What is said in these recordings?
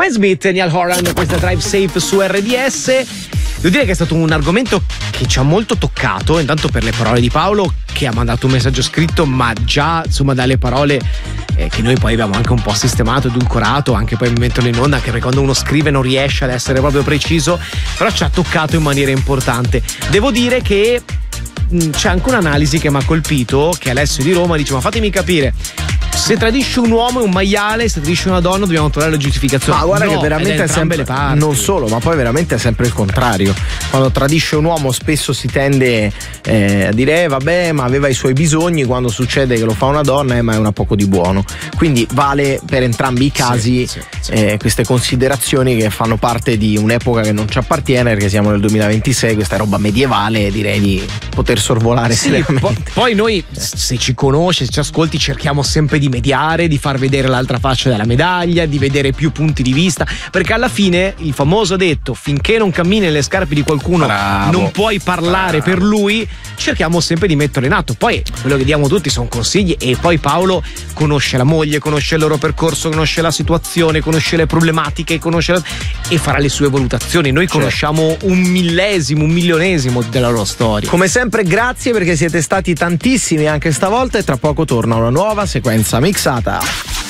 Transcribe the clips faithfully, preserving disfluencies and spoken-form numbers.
Brian Smith e Niall Horan, questa Drive Safe su R D S. Devo dire che è stato un argomento che ci ha molto toccato, intanto per le parole di Paolo che ha mandato un messaggio scritto, ma già insomma dalle parole eh, che noi poi abbiamo anche un po' sistemato, edulcorato, anche poi metterlo in onda, anche perché quando uno scrive non riesce ad essere proprio preciso, però ci ha toccato in maniera importante. Devo dire che mh, c'è anche un'analisi che mi ha colpito, che Alessio di Roma dice: ma fatemi capire, se tradisce un uomo è un maiale, se tradisce una donna dobbiamo trovare la giustificazione. Ma guarda no, che veramente è sempre le parti. Non solo, ma poi veramente è sempre il contrario. Quando tradisce un uomo spesso si tende eh, a dire eh, vabbè, ma aveva i suoi bisogni. Quando succede che lo fa una donna, eh, ma è una poco di buono. Quindi vale per entrambi i casi sì, sì, sì. Eh, queste considerazioni che fanno parte di un'epoca che non ci appartiene, perché siamo nel duemilaventisei, questa è roba medievale, direi di poter sorvolare sì, po- poi noi se ci conosci, se ci ascolti, cerchiamo sempre di mediare, di far vedere l'altra faccia della medaglia, di vedere più punti di vista, perché alla fine il famoso detto finché non cammini nelle scarpe di qualcuno Bravo. non puoi parlare Bravo. per lui, cerchiamo sempre di metterlo in atto. Poi quello che diamo tutti sono consigli, e poi Paolo conosce la moglie, conosce il loro percorso, conosce la situazione, conosce le problematiche, conosce la... e farà le sue valutazioni. Noi certo. conosciamo un millesimo, un milionesimo della loro storia. Come sempre grazie, perché siete stati tantissimi anche stavolta, e tra poco torna una nuova sequenza mixata.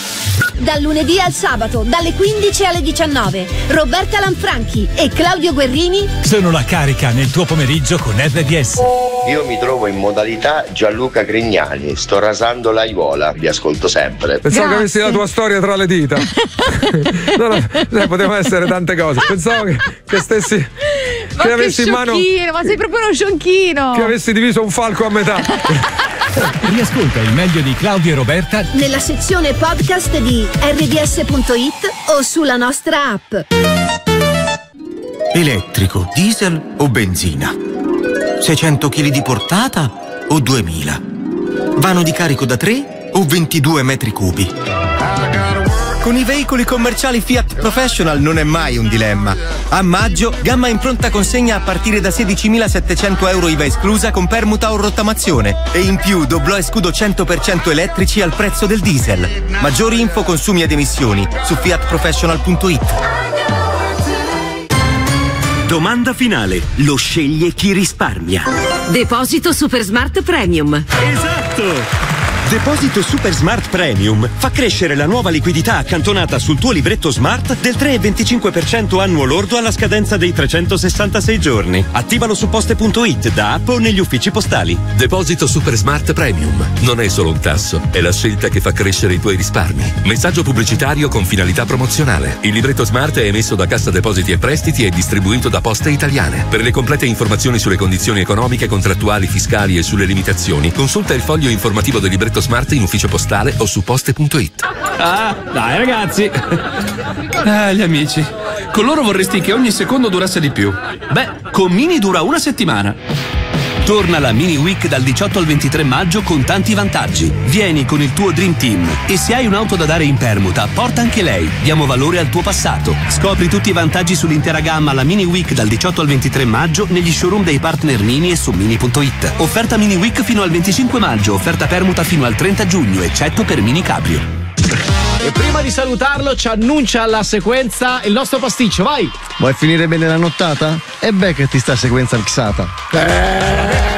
Dal lunedì al sabato, dalle quindici alle diciannove, Roberta Lanfranchi e Claudio Guerrini sono la carica nel tuo pomeriggio con R D S. Io mi trovo in modalità Gianluca Grignani, sto rasando l'aiuola, vi ascolto sempre. Pensavo Grazie. che avessi la tua storia tra le dita. No, no, cioè, potevano essere tante cose. Pensavo che, che stessi. Ma che, che avessi in mano. Ma sei proprio uno sciocchino. Che avessi diviso un falco a metà. Riascolta il meglio di Claudio e Roberta nella sezione podcast di R D S punto it o sulla nostra app. Elettrico, diesel o benzina? seicento chili di portata o duemila? Vano di carico da tre o ventidue metri cubi? Con i veicoli commerciali Fiat Professional non è mai un dilemma. A maggio, gamma in pronta consegna a partire da sedicimilasettecento euro I V A esclusa con permuta o rottamazione. E in più doblò e scudo cento per cento elettrici al prezzo del diesel. Maggiori info, consumi ed emissioni su fiat professional punto it. Domanda finale. Lo sceglie chi risparmia. Deposito Super Smart Premium. Esatto! Deposito Super Smart Premium fa crescere la nuova liquidità accantonata sul tuo libretto Smart del tre virgola venticinque per cento annuo lordo alla scadenza dei trecentosessantasei giorni. Attivalo su poste punto it, da app o negli uffici postali. Deposito Super Smart Premium non è solo un tasso, è la scelta che fa crescere i tuoi risparmi. Messaggio pubblicitario con finalità promozionale. Il libretto Smart è emesso da Cassa Depositi e Prestiti e distribuito da Poste Italiane. Per le complete informazioni sulle condizioni economiche, contrattuali, fiscali e sulle limitazioni, consulta il foglio informativo del libretto Smart in ufficio postale o su poste punto it. Ah, dai ragazzi. Ah, gli amici. Con loro vorresti che ogni secondo durasse di più. Beh, con Mini dura una settimana. Torna la Mini Week dal diciotto al ventitré maggio con tanti vantaggi. Vieni con il tuo Dream Team e se hai un'auto da dare in permuta, porta anche lei. Diamo valore al tuo passato. Scopri tutti i vantaggi sull'intera gamma alla Mini Week dal diciotto al ventitré maggio negli showroom dei partner Mini e su mini punto it. Offerta Mini Week fino al venticinque maggio, offerta permuta fino al trenta giugno, eccetto per Mini Cabrio. E prima di salutarlo ci annuncia la sequenza il nostro pasticcio, vai! Vuoi finire bene la nottata? E beh che ti sta sequenza mixata. Eh.